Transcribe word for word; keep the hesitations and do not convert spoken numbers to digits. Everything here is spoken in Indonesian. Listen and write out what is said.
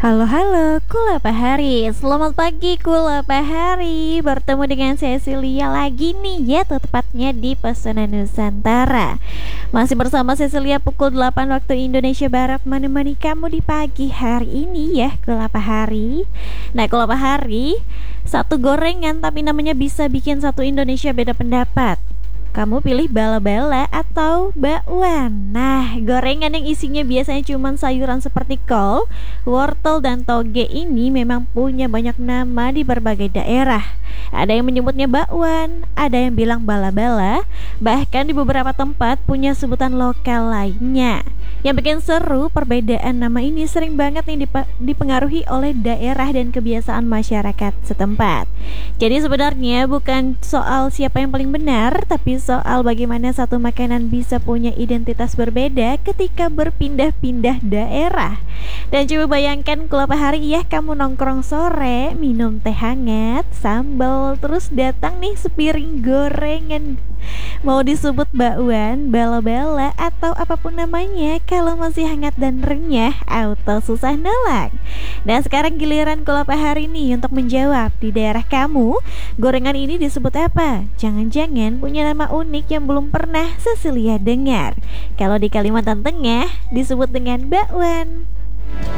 Halo halo, Kula Pahari. Selamat pagi Kula Pahari. Bertemu dengan Cecilia lagi nih ya, tepatnya di Pesona Nusantara. Masih bersama Cecilia pukul delapan waktu Indonesia Barat, menemani kamu di pagi hari ini ya Kula Pahari. Nah Kula Pahari, satu gorengan tapi namanya bisa bikin satu Indonesia beda pendapat. Kamu pilih bala-bala atau bakwan? Nah, gorengan yang isinya biasanya cuma sayuran seperti kol, wortel, dan toge ini memang punya banyak nama di berbagai daerah. Ada yang menyebutnya bakwan, ada yang bilang bala-bala, bahkan di beberapa tempat punya sebutan lokal lainnya. Yang bikin seru, perbedaan nama ini sering banget nih dip- dipengaruhi oleh daerah dan kebiasaan masyarakat setempat. Jadi sebenarnya bukan soal siapa yang paling benar, tapi soal bagaimana satu makanan bisa punya identitas berbeda ketika berpindah-pindah daerah. Dan coba bayangkan kalau hari ya kamu nongkrong sore, minum teh hangat, sambal, terus datang nih sepiring gorengan. Mau disebut bakwan, bala-bala, atau apapun namanya, kalau masih hangat dan renyah, auto susah nolak. Dan sekarang giliran Kula Pahari nih untuk menjawab, di daerah kamu, gorengan ini disebut apa? Jangan-jangan punya nama unik yang belum pernah Cecilia dengar. Kalau di Kalimantan Tengah disebut dengan bakwan.